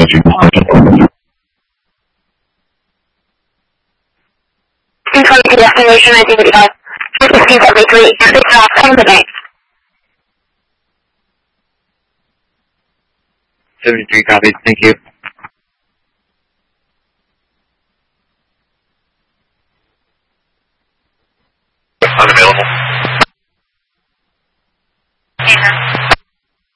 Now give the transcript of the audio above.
to destination, I think it's 1573, and it's off Company. 73 copies, thank you.